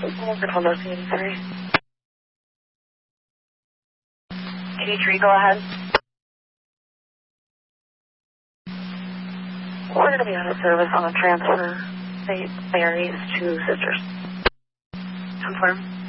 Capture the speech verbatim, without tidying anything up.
Hold eighty-three. eighty-three, go ahead. We're going to be out of service on a transfer. Saint Mary's to Sisters. Confirm.